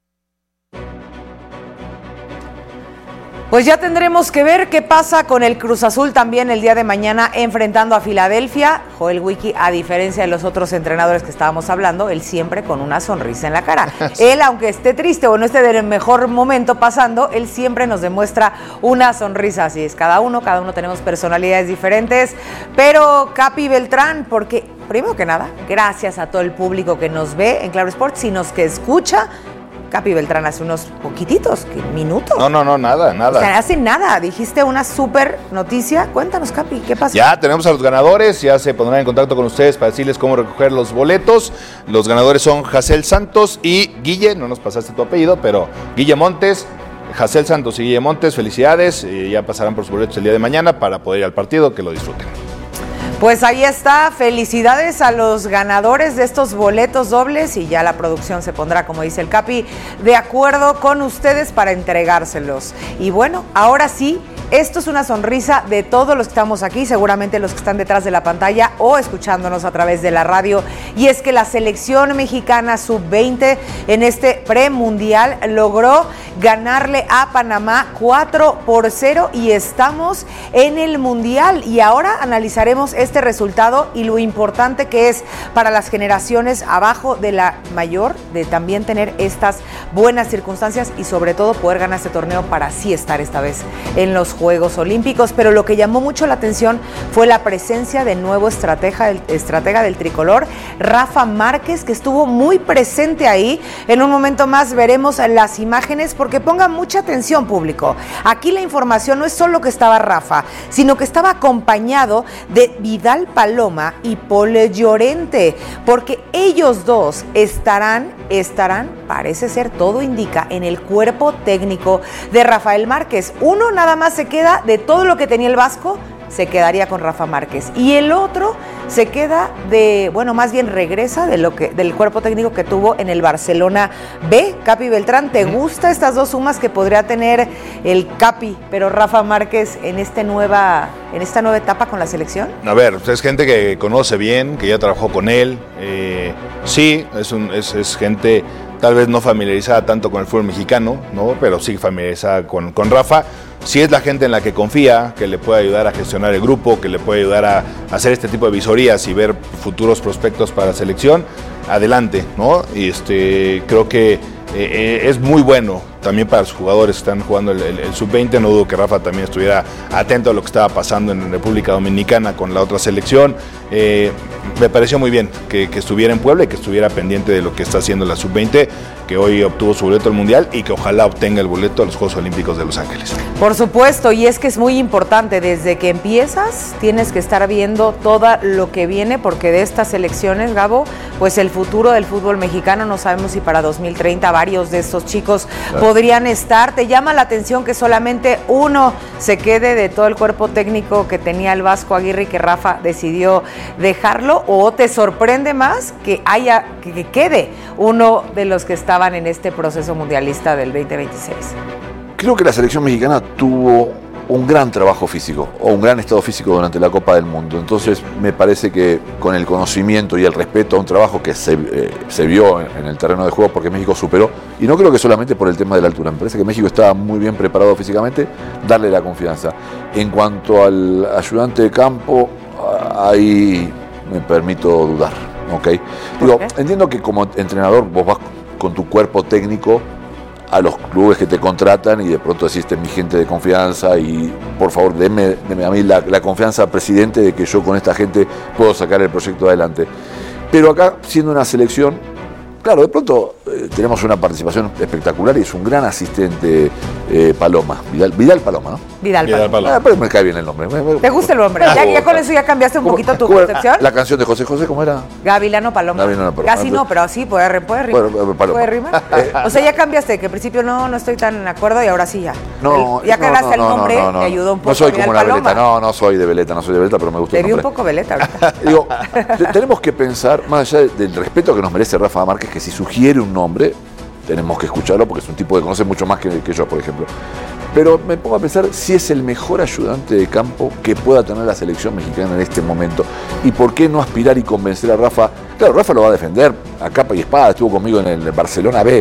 Speaker 1: Pues ya tendremos que ver qué pasa con el Cruz Azul también el día de mañana enfrentando a Filadelfia. Joel Wiki, a diferencia de los otros entrenadores que estábamos hablando, él siempre con una sonrisa en la cara. Él, aunque esté triste o no esté del mejor momento pasando, él siempre nos demuestra una sonrisa. Así es, cada uno, cada uno tenemos personalidades diferentes. Pero Capi Beltrán, porque primero que nada, gracias a todo el público que nos ve en Claro Sports y nos que escucha. Capi Beltrán hace unos poquititos, minutos.
Speaker 2: No, no, no, nada, nada.
Speaker 1: O sea, hace nada. Dijiste una súper noticia. Cuéntanos, Capi, ¿qué pasa?
Speaker 2: Ya tenemos a los ganadores, ya se pondrán en contacto con ustedes para decirles cómo recoger los boletos. Los ganadores son Jacel Santos y Guille, no nos pasaste tu apellido, pero Guille Montes. Jacel Santos y Guille Montes, felicidades. Y ya pasarán por sus boletos el día de mañana para poder ir al partido, que lo disfruten.
Speaker 1: Pues ahí está, felicidades a los ganadores de estos boletos dobles, y ya la producción se pondrá, como dice el Capi, de acuerdo con ustedes para entregárselos. Y bueno, ahora sí, esto es una sonrisa de todos los que estamos aquí, seguramente los que están detrás de la pantalla o escuchándonos a través de la radio, y es que la selección mexicana sub veinte en este premundial logró ganarle a Panamá cuatro por cero y estamos en el mundial. Y ahora analizaremos este resultado y lo importante que es para las generaciones abajo de la mayor de también tener estas buenas circunstancias y sobre todo poder ganar este torneo para así estar esta vez en los Juegos Olímpicos. Pero lo que llamó mucho la atención fue la presencia del nuevo estratega, el estratega del tricolor, Rafa Márquez, que estuvo muy presente ahí. En un momento más veremos las imágenes, porque pongan mucha atención, público. Aquí la información no es solo que estaba Rafa, sino que estaba acompañado de Vidal Paloma y Paul Llorente, porque ellos dos estarán, estarán, parece ser, todo indica, en el cuerpo técnico de Rafael Márquez. Uno nada más se queda de todo lo que tenía el Vasco, se quedaría con Rafa Márquez, y el otro se queda de, bueno, más bien regresa de lo que, del cuerpo técnico que tuvo en el Barcelona B. Capi Beltrán, ¿te gusta estas dos sumas que podría tener el Capi, pero Rafa Márquez en este nueva, en esta nueva etapa con la selección?
Speaker 2: A ver, es gente que conoce bien, que ya trabajó con él, eh, sí, es, un, es, es gente tal vez no familiarizada tanto con el fútbol mexicano, ¿no? Pero sí familiarizada con, con Rafa. Si es la gente en la que confía, que le puede ayudar a gestionar el grupo, que le puede ayudar a hacer este tipo de visorías y ver futuros prospectos para la selección, adelante, ¿no? Y este, creo que eh, es muy bueno también para los jugadores que están jugando el, el, el sub veinte. No dudo que Rafa también estuviera atento a lo que estaba pasando en República Dominicana con la otra selección. Eh, me pareció muy bien que, que estuviera en Puebla y que estuviera pendiente de lo que está haciendo la sub veinte, que hoy obtuvo su boleto al Mundial y que ojalá obtenga el boleto a los Juegos Olímpicos de Los Ángeles.
Speaker 1: Por supuesto, y es que es muy importante, desde que empiezas tienes que estar viendo todo lo que viene, porque de estas selecciones, Gabo, pues el futuro del fútbol mexicano, no sabemos si para dos mil treinta varios de estos chicos claro. podrían estar. ¿Te llama la atención que solamente uno se quede de todo el cuerpo técnico que tenía el Vasco Aguirre y que Rafa decidió dejarlo? ¿O te sorprende más que haya que, que quede uno de los que estaban en este proceso mundialista del veinte veintiséis?
Speaker 3: Creo que la selección mexicana tuvo un gran trabajo físico o un gran estado físico durante la Copa del Mundo. Entonces me parece que con el conocimiento y el respeto a un trabajo que se, eh, se vio en, en el terreno de juego, porque México superó, y no creo que solamente por el tema de la altura, me parece que México estaba muy bien preparado físicamente, darle la confianza. En cuanto al ayudante de campo, ahí me permito dudar, ¿ok? Digo, entiendo que como entrenador vos vas con tu cuerpo técnico a los clubes que te contratan y de pronto decís, este es mi gente de confianza y por favor denme, denme a mí la, la confianza, presidente, de que yo con esta gente puedo sacar el proyecto adelante. Pero acá, siendo una selección, claro, de pronto eh, tenemos una participación espectacular y es un gran asistente eh, Paloma, Vidal, Vidal Paloma, ¿no?
Speaker 1: Vidal Paloma.
Speaker 2: Vidal Paloma.
Speaker 3: Ah, pero me cae bien el nombre. Me, me,
Speaker 1: ¿Te gusta el nombre? ¿Ya, ya con eso ya cambiaste un poquito tu concepción?
Speaker 3: La canción de José José, ¿cómo era?
Speaker 1: Gavilano Paloma.
Speaker 3: Gavilano Paloma.
Speaker 1: Casi no, pero sí, puede, puede rimar.
Speaker 3: Bueno, Paloma.
Speaker 1: ¿Puede rimar?
Speaker 3: Eh,
Speaker 1: o sea, ya cambiaste, que al principio no, no estoy tan de acuerdo y ahora sí ya.
Speaker 3: No,
Speaker 1: el, ya cagaste
Speaker 3: no, no,
Speaker 1: el nombre,
Speaker 3: no, no, no,
Speaker 1: te ayudó un poco.
Speaker 3: No soy
Speaker 1: Vidal
Speaker 3: como una
Speaker 1: Paloma.
Speaker 3: veleta, no, no soy de veleta, no soy de veleta, pero me gusta
Speaker 1: Te
Speaker 3: el
Speaker 1: vi un
Speaker 3: nombre.
Speaker 1: poco veleta ahorita.
Speaker 3: Digo, te- tenemos que pensar, más allá del respeto que nos merece Rafa Márquez, que si sugiere un nombre, tenemos que escucharlo porque es un tipo que conoce mucho más que, que yo, por ejemplo. Pero me pongo a pensar si es el mejor ayudante de campo que pueda tener la selección mexicana en este momento. ¿Y por qué no aspirar y convencer a Rafa? Claro, Rafa lo va a defender a capa y espada, estuvo conmigo en el Barcelona B,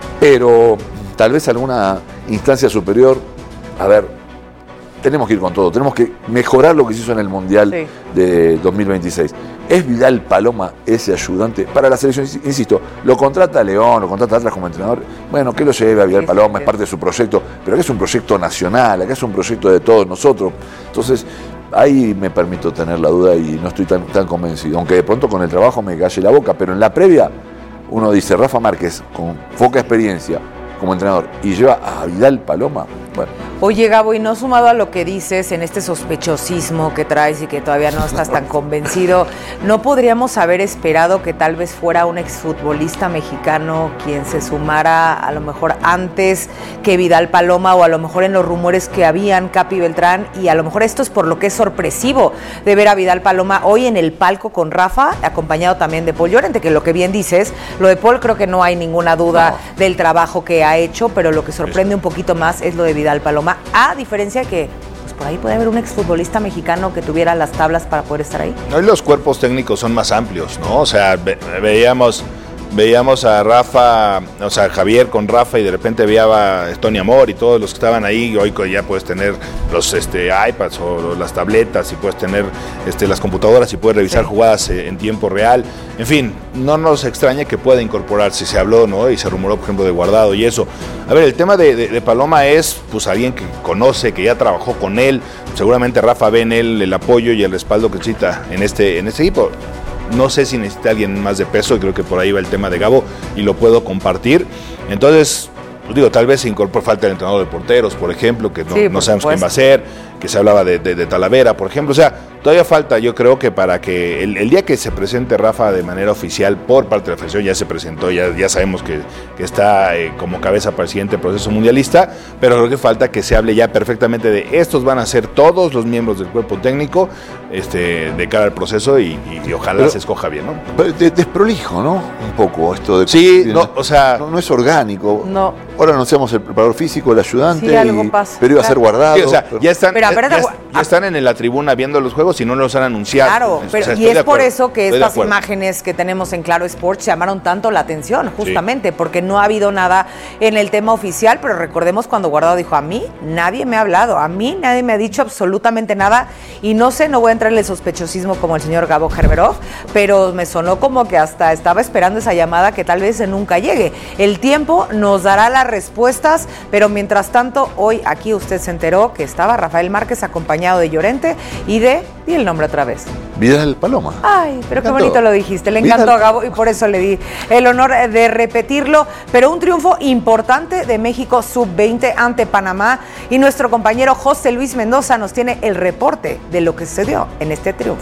Speaker 3: pero tal vez alguna instancia superior, a ver, tenemos que ir con todo, tenemos que mejorar lo que se hizo en el Mundial
Speaker 1: Sí.
Speaker 3: de dos mil veintiséis. ¿Es Vidal Paloma ese ayudante para la selección? Insisto, lo contrata León, lo contrata Atlas como entrenador. Bueno, que lo lleve a Vidal
Speaker 1: Sí,
Speaker 3: Paloma,
Speaker 1: sí.
Speaker 3: es parte de su proyecto, pero acá es un proyecto nacional, acá es un proyecto de todos nosotros. Entonces, ahí me permito tener la duda y no estoy tan, tan convencido. Aunque de pronto con el trabajo me calle la boca, pero en la previa uno dice Rafa Márquez, con poca experiencia como entrenador, y lleva a Vidal Paloma. Bueno,
Speaker 1: Oye, Gabo, y no sumado a lo que dices en este sospechosismo que traes y que todavía no estás tan convencido, ¿no podríamos haber esperado que tal vez fuera un exfutbolista mexicano quien se sumara a lo mejor antes que Vidal Paloma, o a lo mejor en los rumores que habían Capi Beltrán, y a lo mejor esto es por lo que es sorpresivo de ver a Vidal Paloma hoy en el palco con Rafa, acompañado también de Paul Llorente, que lo que bien dices, lo de Paul creo que no hay ninguna duda
Speaker 3: No.
Speaker 1: del trabajo que ha hecho, pero lo que sorprende un poquito más es lo de Vidal Paloma, a diferencia de que pues por ahí puede haber un exfutbolista mexicano que tuviera las tablas para poder estar ahí.
Speaker 2: Hoy los cuerpos técnicos son más amplios, ¿no? O sea, ve- veíamos, veíamos a Rafa, o sea, Javier con Rafa y de repente veía a Tony Amor y todos los que estaban ahí. Hoy ya puedes tener los este, iPads o las tabletas y puedes tener este, las computadoras y puedes revisar
Speaker 1: Sí.
Speaker 2: jugadas eh, en tiempo real. En fin, no nos extraña que pueda incorporarse. Se habló, ¿no? Y se rumoró, por ejemplo, de Guardado y eso. A ver, el tema de, de, de Paloma es pues alguien que conoce, que ya trabajó con él. Seguramente Rafa ve en él el apoyo y el respaldo que necesita en este, en este equipo. No sé si necesita alguien más de peso, y creo que por ahí va el tema de Gabo y lo puedo compartir. Entonces, pues digo, tal vez se incorpore, falta el entrenador de porteros, por ejemplo, que no,
Speaker 1: Sí,
Speaker 2: no
Speaker 1: por
Speaker 2: sabemos quién va a
Speaker 1: supuesto.
Speaker 2: ser, que se hablaba de, de- de Talavera, por ejemplo. O sea, todavía falta, yo creo que para que el, el día que se presente Rafa de manera oficial por parte de la federación, ya se presentó, ya, ya sabemos que, que está eh, como cabeza para el siguiente proceso mundialista, pero creo que falta que se hable ya perfectamente de estos van a ser todos los miembros del cuerpo técnico este, de cara al proceso y, y- y ojalá
Speaker 3: Pero-
Speaker 2: se escoja bien, ¿no?
Speaker 3: pero de- desprolijo, ¿no? Un poco esto de...
Speaker 2: Sí,
Speaker 3: de-
Speaker 2: no, o sea-
Speaker 3: No, no es orgánico.
Speaker 1: No.
Speaker 3: Ahora anunciamos el preparador físico, el ayudante,
Speaker 1: Sí, algo
Speaker 3: y-
Speaker 1: pasa,
Speaker 3: pero iba a ser
Speaker 1: claro.
Speaker 3: guardado.
Speaker 2: Sí, o sea, ya están,
Speaker 1: Pero a
Speaker 2: ya-
Speaker 1: ver,
Speaker 2: ya,
Speaker 1: agua-
Speaker 2: ya están en la tribuna viendo los juegos y no los han anunciado.
Speaker 1: Claro,
Speaker 2: O sea,
Speaker 1: pero,
Speaker 2: estoy
Speaker 1: y
Speaker 2: de
Speaker 1: es por
Speaker 2: acuerdo,
Speaker 1: eso que
Speaker 2: estoy de
Speaker 1: estas
Speaker 2: acuerdo.
Speaker 1: imágenes que tenemos en Claro Sports llamaron tanto la atención, justamente, porque no ha habido nada en el tema oficial, pero recordemos cuando Guardado dijo, a mí nadie me ha hablado, a mí nadie me ha dicho absolutamente nada, y no sé, no voy a entrar en el sospechosismo como el señor Gabo Gerberov, pero me sonó como que hasta estaba esperando esa llamada que tal vez nunca llegue. El tiempo nos dará las respuestas, pero mientras tanto, hoy aquí usted se enteró que estaba Rafael Márquez acompañado de Llorente y de, di el nombre otra vez.
Speaker 3: Vidal Paloma.
Speaker 1: Ay, pero qué
Speaker 3: encantó.
Speaker 1: bonito lo dijiste, le
Speaker 3: Vidal.
Speaker 1: encantó a Gabo y por eso le di el honor de repetirlo, pero un triunfo importante de México sub veinte ante Panamá, y nuestro compañero José Luis Mendoza nos tiene el reporte de lo que sucedió en este triunfo.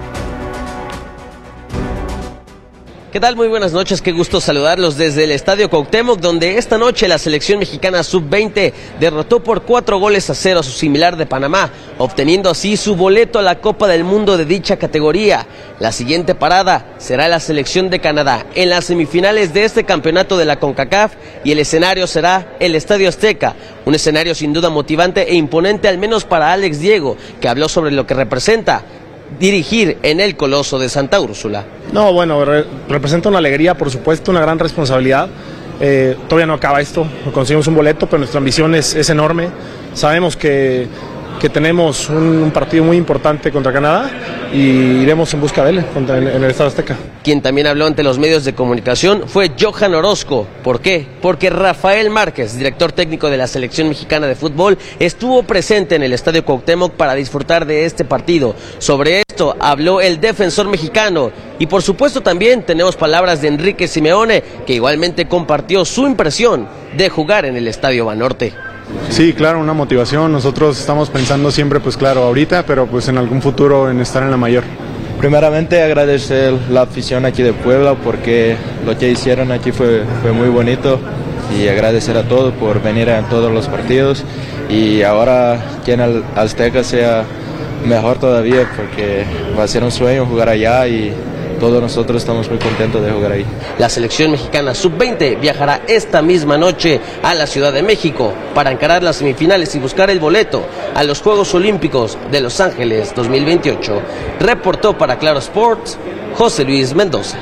Speaker 11: ¿Qué tal? Muy buenas noches, qué gusto saludarlos desde el Estadio Cuauhtémoc, donde esta noche la selección mexicana sub veinte derrotó por cuatro goles a cero a su similar de Panamá, obteniendo así su boleto a la Copa del Mundo de dicha categoría. La siguiente parada será la selección de Canadá en las semifinales de este campeonato de la CONCACAF, y el escenario será el Estadio Azteca, un escenario sin duda motivante e imponente, al menos para Alex Diego, que habló sobre lo que representa dirigir en el Coloso de Santa Úrsula.
Speaker 12: No, bueno, re- representa una alegría, por supuesto, una gran responsabilidad. Eh, todavía no acaba esto, conseguimos un boleto, pero nuestra ambición es, es enorme. Sabemos que, que tenemos un, un partido muy importante contra Canadá y iremos en busca de él contra, en, en el Estadio Azteca.
Speaker 11: Quien también habló ante los medios de comunicación fue Johan Orozco. ¿Por qué? Porque Rafael Márquez, director técnico de la selección mexicana de fútbol, estuvo presente en el Estadio Cuauhtémoc para disfrutar de este partido. Sobre esto habló el defensor mexicano y por supuesto también tenemos palabras de Enrique Simeone, que igualmente compartió su impresión de jugar en el Estadio Banorte.
Speaker 12: Sí, claro, una motivación. Nosotros estamos pensando siempre, pues claro, ahorita, pero pues en algún futuro en estar en la mayor.
Speaker 13: Primeramente agradecer la afición aquí de Puebla porque lo que hicieron aquí fue, fue muy bonito y agradecer a todos por venir a todos los partidos y ahora que en el Azteca sea mejor todavía porque va a ser un sueño jugar allá y todos nosotros estamos muy contentos de jugar ahí.
Speaker 11: La selección mexicana sub veinte viajará esta misma noche a la Ciudad de México para encarar las semifinales y buscar el boleto a los Juegos Olímpicos de Los Ángeles dos mil veintiocho. Reportó para Claro Sports José Luis Mendoza.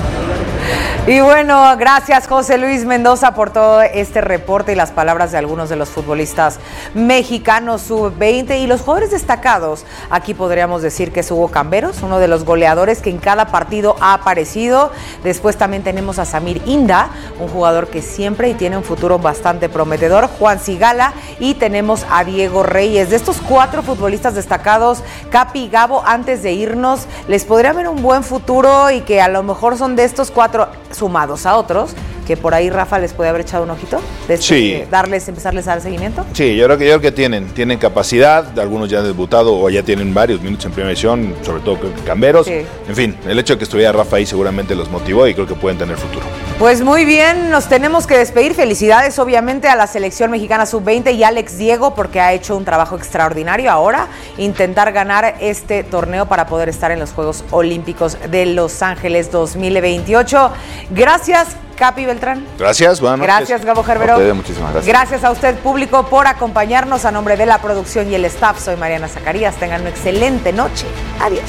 Speaker 1: Y bueno, gracias José Luis Mendoza por todo este reporte y las palabras de algunos de los futbolistas mexicanos sub veinte y los jugadores destacados. Aquí podríamos decir que es Hugo Camberos, uno de los goleadores que en cada partido ha aparecido. Después también tenemos a Samir Inda, un jugador que siempre y tiene un futuro bastante prometedor, Juan Sigala, y tenemos a Diego Reyes. De estos cuatro futbolistas destacados, Capi y Gabo, antes de irnos, les podría ver un buen futuro y que a lo mejor son de estos cuatro sumados a otros, que por ahí Rafa les puede haber echado un ojito, desde
Speaker 2: sí.
Speaker 1: darles, empezarles a dar seguimiento.
Speaker 2: Sí, yo creo que yo creo que tienen, tienen capacidad, algunos ya han debutado o ya tienen varios minutos en primera división, sobre todo creo que Camberos. Sí. En fin, el hecho de que estuviera Rafa ahí seguramente los motivó y creo que pueden tener futuro.
Speaker 1: Pues muy bien, nos tenemos que despedir. Felicidades obviamente a la selección mexicana sub veinte y a Alex Diego porque ha hecho un trabajo extraordinario ahora, intentar ganar este torneo para poder estar en los Juegos Olímpicos de Los Ángeles dos mil veintiocho. Gracias, Capi Beltrán.
Speaker 2: Gracias, buenas noches.
Speaker 1: Gracias, Gabo Gerbero.
Speaker 3: A ustedes, muchísimas gracias.
Speaker 1: Gracias a usted, público, por acompañarnos. A nombre de la producción y el staff, soy Mariana Zacarías. Tengan una excelente noche. Adiós.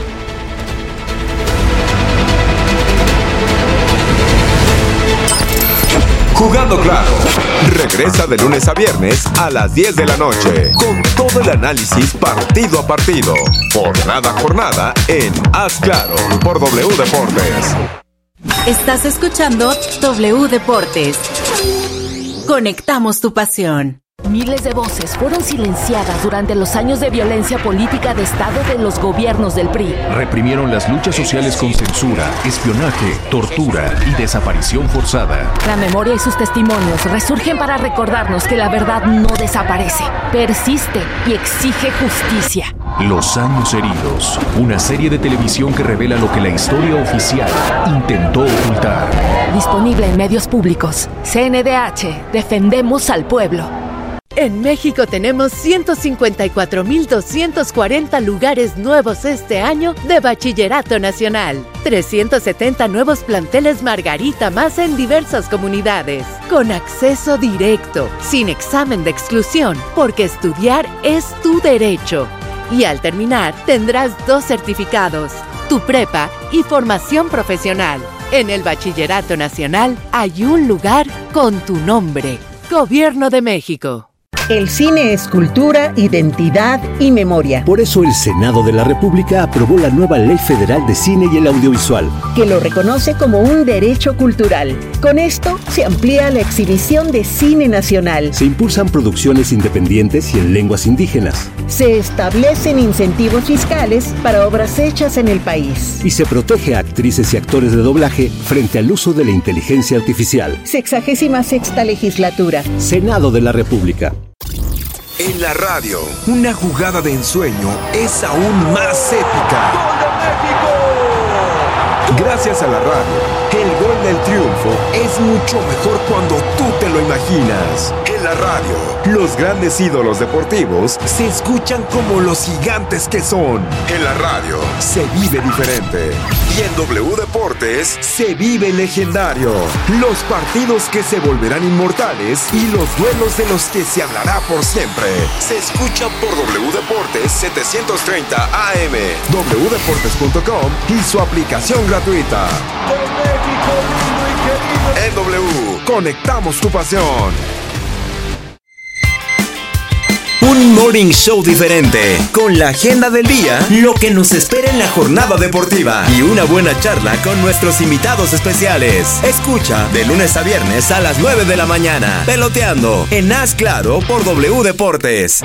Speaker 4: Jugando Claro, regresa de lunes a viernes a las diez de la noche con todo el análisis partido a partido, jornada a jornada en Haz Claro por W Deportes.
Speaker 5: Estás escuchando W Deportes. Conectamos tu pasión.
Speaker 14: Miles de voces fueron silenciadas durante los años de violencia política de Estado de los gobiernos del P R I.
Speaker 15: Reprimieron las luchas sociales con censura, espionaje, tortura y desaparición forzada.
Speaker 14: La memoria y sus testimonios resurgen para recordarnos que la verdad no desaparece, persiste y exige justicia.
Speaker 15: Los años heridos, una serie de televisión que revela lo que la historia oficial intentó ocultar.
Speaker 14: Disponible en medios públicos. C N D H, defendemos al pueblo.
Speaker 16: En México tenemos ciento cincuenta y cuatro mil doscientos cuarenta lugares nuevos este año de Bachillerato Nacional. trescientos setenta nuevos planteles Margarita más en diversas comunidades. Con acceso directo, sin examen de exclusión, porque estudiar es tu derecho. Y al terminar, tendrás dos certificados, tu prepa y formación profesional. En el Bachillerato Nacional hay un lugar con tu nombre. Gobierno de México.
Speaker 17: El cine es cultura, identidad y memoria.
Speaker 18: Por eso el Senado de la República aprobó la nueva Ley Federal de Cine y el Audiovisual,
Speaker 17: que lo reconoce como un derecho cultural. Con esto se amplía la exhibición de cine nacional.
Speaker 18: Se impulsan producciones independientes y en lenguas indígenas.
Speaker 17: Se establecen incentivos fiscales para obras hechas en el país.
Speaker 18: Y se protege a actrices y actores de doblaje frente al uso de la inteligencia artificial.
Speaker 17: Sexagésima sexta legislatura.
Speaker 18: Senado de la República.
Speaker 4: En la radio, una jugada de ensueño es aún más épica. ¡Gol de México! Gracias a la radio, el gol del triunfo es mucho mejor cuando tú te lo imaginas. En la radio, los grandes ídolos deportivos se escuchan como los gigantes que son. En la radio, se vive diferente. Y en W Deportes, se vive legendario. Los partidos que se volverán inmortales y los duelos de los que se hablará por siempre. Se escucha por W Deportes setecientos treinta A M, w deportes punto com y su aplicación gratuita. En W, conectamos tu pasión. Un morning show diferente, con la agenda del día, lo que nos espera en la jornada deportiva y una buena charla con nuestros invitados especiales. Escucha de lunes a viernes a las nueve de la mañana, Peloteando, en Haz Claro por W Deportes.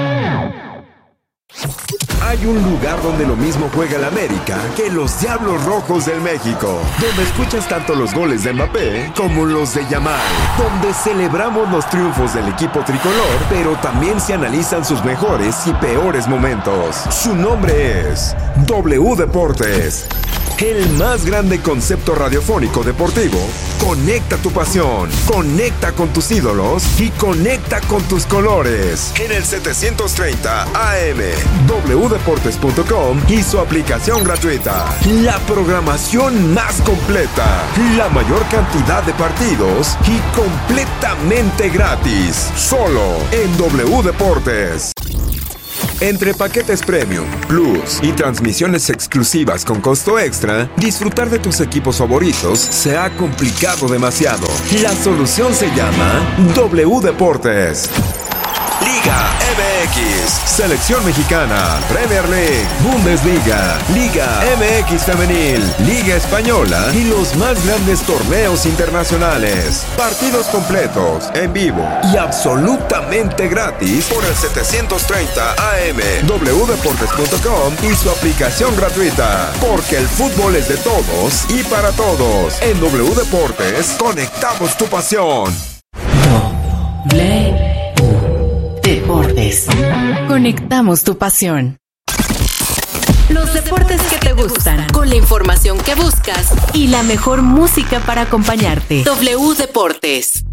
Speaker 19: Hay un lugar donde lo mismo juega el América que los Diablos Rojos del México, donde escuchas tanto los goles de Mbappé como los de Yamal, donde celebramos los triunfos del equipo tricolor, pero también se analizan sus mejores y peores momentos. Su nombre es W Deportes, el más grande concepto radiofónico deportivo. Conecta tu pasión, conecta con tus ídolos y conecta con tus colores. En el setecientos treinta A M, w deportes punto com y su aplicación gratuita. La programación más completa, la mayor cantidad de partidos y completamente gratis. Solo en W Deportes. Entre paquetes Premium, Plus y transmisiones exclusivas con costo extra, disfrutar de tus equipos favoritos se ha complicado demasiado. La solución se llama W Deportes. Liga M X, Selección Mexicana, Premier League, Bundesliga, Liga M X Femenil, Liga Española y los más grandes torneos internacionales. Partidos completos, en vivo y absolutamente gratis por el setecientos treinta A M, w deportes punto com y su aplicación gratuita. Porque el fútbol es de todos y para todos. En W Deportes, conectamos tu pasión.
Speaker 5: W Deportes. Conectamos tu pasión. Los deportes que te gustan, con la información que buscas y la mejor música para acompañarte. W Deportes.